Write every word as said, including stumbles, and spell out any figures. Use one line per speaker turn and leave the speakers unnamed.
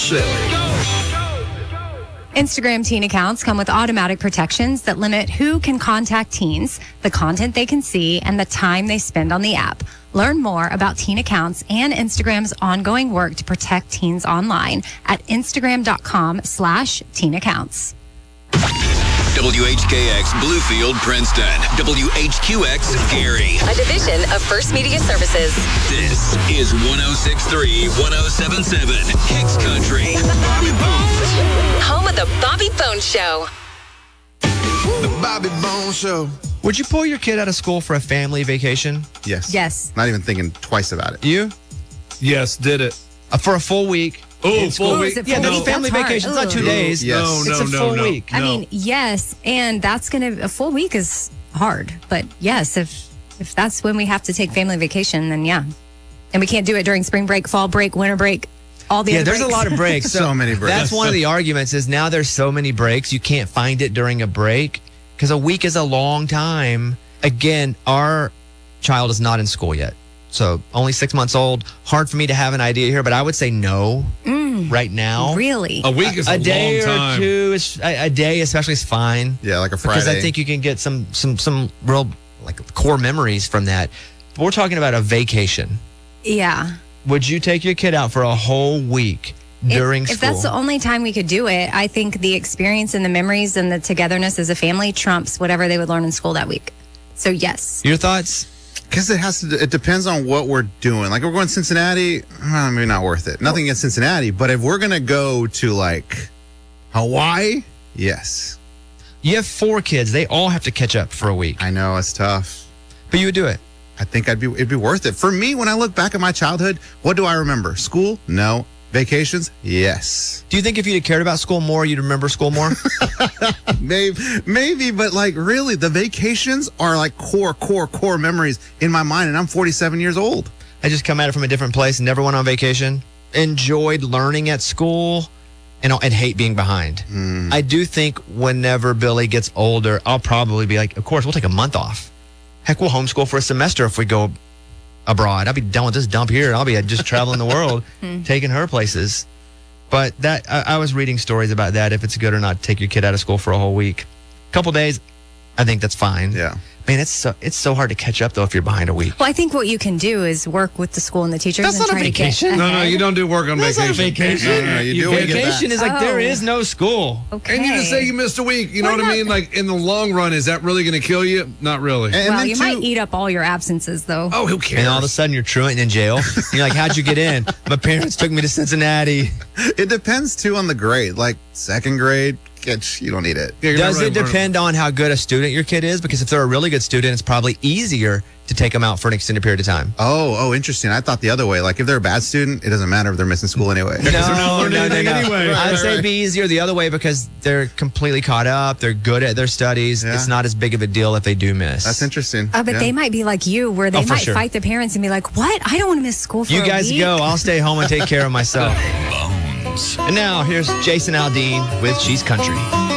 Instagram teen accounts come with automatic protections that limit who can contact teens, the content they can see, and the time they spend on the app. Learn more about teen accounts and Instagram's ongoing work to protect teens online at Instagram.com slash teen accounts.
W H K X Bluefield, Princeton. W H Q X Gary.
A division of First Media Services.
This is one oh six point three, one oh seven point seven Hicks Country.
Home of the Bobby Bones Show.
The Bobby Bones Show.
Would you pull your kid out of school for a family vacation?
Yes.
Yes.
Not even thinking twice about it.
You?
Yes, did it.
Uh, for a full week?
Oh,
in school?
full week?
Is it
Yeah,
full
there's
week?
family
That's hard.
vacations, not two
Ugh.
days.
Yes.
No, no,
It's a
no,
full
no.
week.
I
No.
mean, yes, and that's going to, a full week is hard. But yes, if if that's when we have to take family vacation, then yeah. And we can't do it during spring break, fall break, winter break, all the
Yeah,
other
there's a
breaks.
lot of breaks.
So many breaks.
That's one of the arguments is now there's so many breaks, you can't find it during a break because a week is a long time. Again, our child is not in school yet. So only six months old. Hard for me to have an idea here, but I would say no right now.
Really?
A week is a,
A day
long
or
time.
two, is, a, a day especially is fine.
Yeah, like a Friday.
Because I think you can get some some some real like core memories from that. But we're talking about a vacation.
Yeah.
Would you take your kid out for a whole week during
if,
school?
If that's the only time we could do it, I think the experience and the memories and the togetherness as a family trumps whatever they would learn in school that week. So yes.
Your thoughts?
Because it has to. It depends on what we're doing. Like, if we're going to Cincinnati, well, maybe not worth it. Nothing against Cincinnati, but if we're going to go to, like, Hawaii, yes.
You have four kids. They all have to catch up for a week.
I know, it's tough.
But you would do it.
I think I'd be. It'd be worth it. For me, when I look back at my childhood, what do I remember? School? No. Vacations? Yes.
Do you think if you'd cared about school more, you'd remember school more?
Maybe, maybe, but like really, the vacations are like core, core, core memories in my mind, and I'm forty-seven years old.
I just come at it from a different place and never went on vacation. Enjoyed learning at school and, and hate being behind.
Mm.
I do think whenever Billy gets older, I'll probably be like, of course, we'll take a month off. Heck, we'll homeschool for a semester if we go abroad. I'll be done with this dump here. I'll be just traveling the world, taking her places. But that I, I was reading stories about that, if it's good or not to take your kid out of school for a whole week. A couple days, I think that's fine.
Yeah.
Man, it's so it's so hard to catch up though if you're behind a week.
Well, I think what you can do is work with the school and the teachers
That's
and
not a
try
vacation.
to get
No, no,
ahead.
you don't do work on
That's not a
vacation.
vacation.
No, no, you do it, you get
Vacation
back.
is like there
Oh.
is no school.
Okay.
And you just say you missed a week. You know
Why
what I
not?
mean? Like, in the long run, is that really going to kill you? Not really.
And, and
Well,
then
you
too,
might eat up all your absences, though.
oh, who cares?
And all of a sudden you're truant in jail. You're like, how'd you get in? My parents took me to Cincinnati.
it depends too on the grade. Like second grade, get- you don't need it.
Yeah, you're not
Does
really
it
learning.
depend on how good a student your kid is? Because if they're a really good student, it's probably easier to take them out for an extended period of time.
Oh, oh, interesting. I thought the other way. Like if they're a bad student, it doesn't matter if they're missing school anyway.
No,
they're not learning
no, no,
anything
no.
anyway.
I'd
Right,
say
right.
it'd be easier the other way because they're completely caught up. They're good at their studies.
Yeah.
It's not as big of a deal if they do miss.
That's interesting.
Uh, but
Yeah.
they might be like you, where they
Oh, for
might
sure.
fight the parents and be like, what? I don't want to miss school for
You
a
guys
week.
go. I'll stay home and take care of myself.
Bones.
And now here's Jason Aldean with She's Country.